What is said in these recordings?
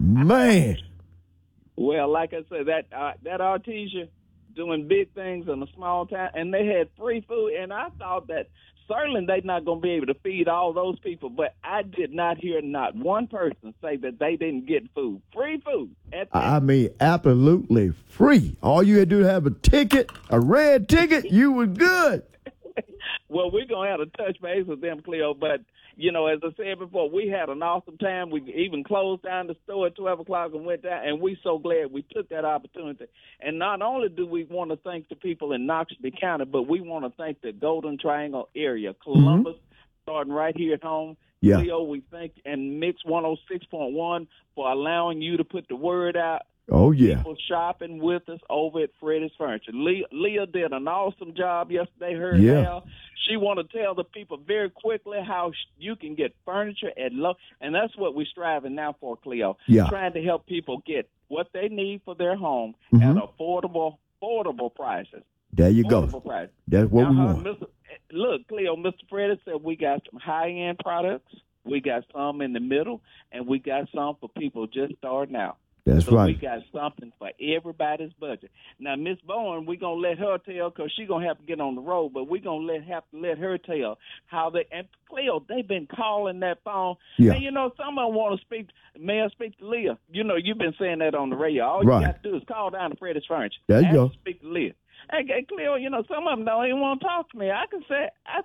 Man. Well, like I said, that Artesia doing big things in a small town, and they had free food, and I thought that certainly they're not going to be able to feed all those people, but I did not hear not one person say that they didn't get food. Free food. I mean, absolutely free. All you had to do is have a ticket, a red ticket, you were good. Well, we're going to have to touch base with them, Cleo, but, you know, as I said before, we had an awesome time. We even closed down the store at 12 o'clock and went down, and we're so glad we took that opportunity. And not only do we want to thank the people in Knoxville County, but we want to thank the Golden Triangle area, Columbus, starting right here at home. Yeah. Cleo, we thank, and Mix 106.1 for allowing you to put the word out. Oh, yeah. People shopping with us over at Freddie's Furniture. Leah did an awesome job yesterday. Her now. She want to tell the people very quickly how you can get furniture at low, and that's what we're striving now for, Cleo. Yeah. Trying to help people get what they need for their home at affordable prices. There you go. Prices. That's what we want. Look, Cleo, Mr. Freddie said we got some high-end products. We got some in the middle, and we got some for people just starting out. That's so right. We got something for everybody's budget. Now, Miss Bowen, we're going to let her tell because she's going to have to get on the road, but we're going to have to let her tell how they – and Cleo, they've been calling that phone. Yeah. And, you know, someone want to speak – may I speak to Leah? You know, you've been saying that on the radio. All right. you got to do is call down to Freddie's Furniture. There you go. Speak to Leah. Hey, Cleo, you know, some of them don't even want to talk to me. I can say, I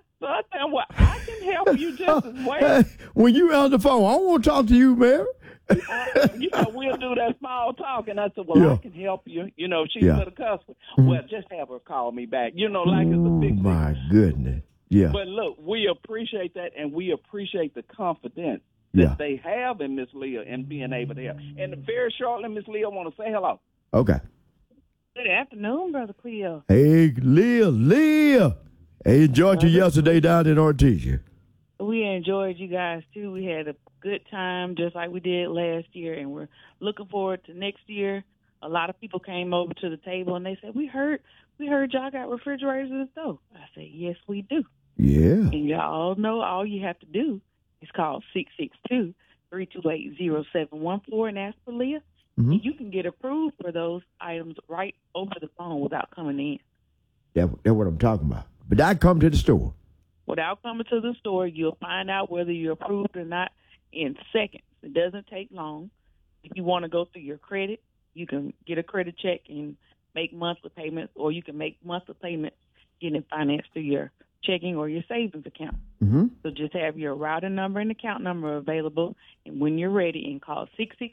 can help you just as well. When you on the phone, I don't want to talk to you, man. You know, we'll do that small talk, and I said, well, I can help you. You know, she's a customer. Well, just have her call me back. You know, like it's a big thing. My goodness. Yeah. But look, we appreciate that, and we appreciate the confidence that they have in Miss Leah and being able to help. And very shortly, Miss Leah, I want to say hello. Okay. Good afternoon, Brother Cleo. Hey, Leah. Hey, enjoyed you yesterday down in Artesia. We enjoyed you guys, too. We had a good time, just like we did last year, and we're looking forward to next year. A lot of people came over to the table, and they said, we heard y'all got refrigerators and stove. I said, yes, we do. Yeah. And y'all know all you have to do is call 662-328-0714 and ask for Leah. Mm-hmm. And you can get approved for those items right over the phone without coming in. That's what I'm talking about. But I come to the store. Without coming to the store, you'll find out whether you're approved or not in seconds. It doesn't take long. If you want to go through your credit, you can get a credit check and make monthly payments, or you can make monthly payments getting financed through your checking or your savings account. Mm-hmm. So just have your routing number and account number available, and when you're ready, and call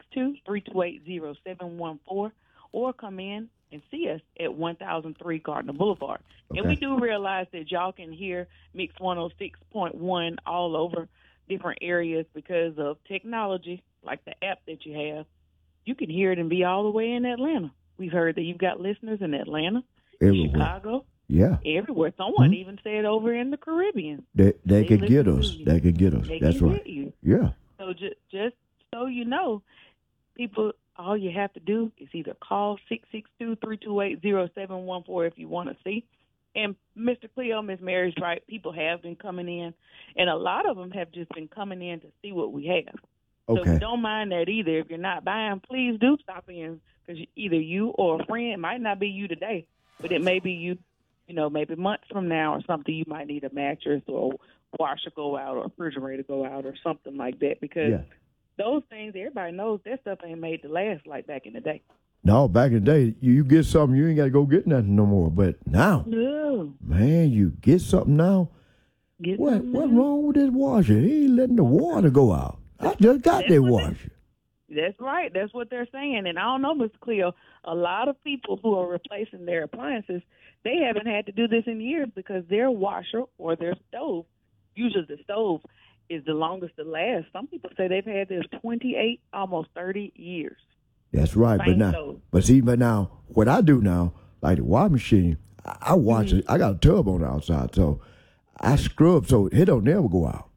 662-328-0714 or come in and see us at 1003 Gardner Boulevard. Okay. And we do realize that y'all can hear Mix 106.1 all over different areas because of technology, like the app that you have. You can hear it and be all the way in Atlanta. We've heard that you've got listeners in Atlanta, everywhere. Chicago, everywhere. Someone even said over in the Caribbean. They can get us. They can get us. They That's can right. get you. Yeah. So just so you know, people, all you have to do is either call 662-328-0714 if you want to see. And Mr. Cleo, Miss Mary's right. People have been coming in, and a lot of them have just been coming in to see what we have. Okay. So don't mind that either. If you're not buying, please do stop in, because either you or a friend, it might not be you today, but it may be you, you know, maybe months from now or something. You might need a mattress or a washer go out or a refrigerator go out or something like that, because those things, everybody knows that stuff ain't made to last like back in the day. No, back in the day, you get something, you ain't got to go get nothing no more. But now, man, you get something now. What's wrong with this washer? He ain't letting the water go out. I just got that washer. That's right. That's what they're saying. And I don't know, Mr. Cleo, a lot of people who are replacing their appliances, they haven't had to do this in years because their washer or their stove, usually the stove, is the longest to last. Some people say they've had this 28, almost 30 years. That's right. But now, what I do now, like the washing machine, I wash it. I got a tub on the outside, so I scrub so it don't never go out.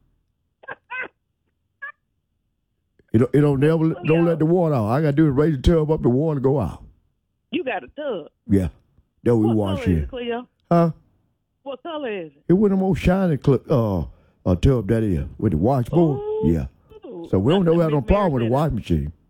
It don't let the water out. I got to do is raise the tub up, the water go out. You got a tub? Yeah. That we what wash color it. Is it, Cleo? Huh? What color is it? It was the most shiny tub that is with the washboard. Ooh. Yeah. So we don't know have no problem with the washing machine.